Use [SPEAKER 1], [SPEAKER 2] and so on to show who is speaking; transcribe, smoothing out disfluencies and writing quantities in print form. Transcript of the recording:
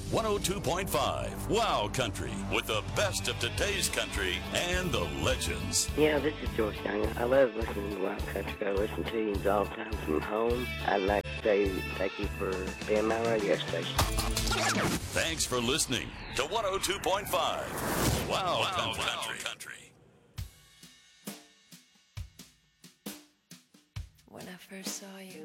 [SPEAKER 1] 102.5 Wow Country with the best of today's country and the legends.
[SPEAKER 2] Yeah, this is George Young. I love listening to Wow Country. I listen to you all the time from home. I'd like to say thank you for being my radio station.
[SPEAKER 1] Thanks for listening to 102.5 Wow Country.
[SPEAKER 3] When I first saw you,